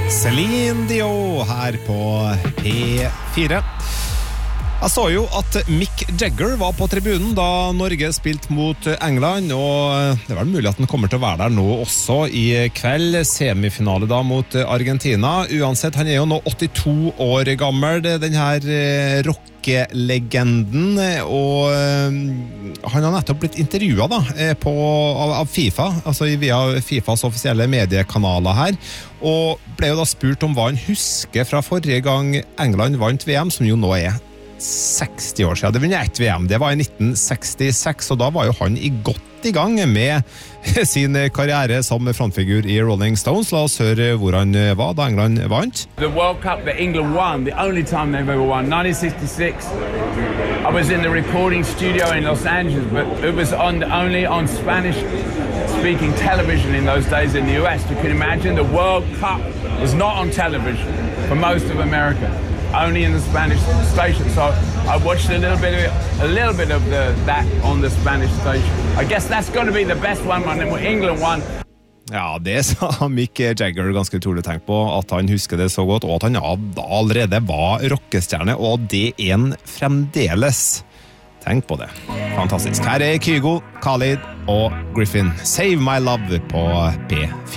Celine Dion her på P4. Jeg så jo at Mick Jagger var på tribunen da Norge spilte mot England, og det var mulig at han kommer til å være der nå også i kveld. Semifinale da mot Argentina. Uansett, han er jo nå 82 år gammel, den her rockelegenden, og han har nettopp blitt intervjuet da, av FIFA, altså via FIFAs offisielle mediekanaler her, og ble jo da spurt om hva han husker fra forrige gang England vant VM, som jo nå er 60 år siden. Det var ett VM, det var i 1966, og da var jo han godt i gang med sin karriere som frontfigur i Rolling Stones. La oss høre hvor han var da England vant. The World Cup that England won, the only time they've ever won, 1966. I was in the recording studio in Los Angeles, but it was only on Spanish-speaking television in those days in the US. You can imagine the World Cup was not on television for most of America. Only in the Spanish station, so I watched a little bit of that on the Spanish station. I guess that's going to be the best one when England won. Ja, det sa Mick Jagger ganske utrolig tenkt på, at han husker det så godt, og at han allerede var rockestjerne, og det en fremdeles. Tenk på det. Fantastisk. Her er Kygo, Khalid og Griffin. Save My Love på P4.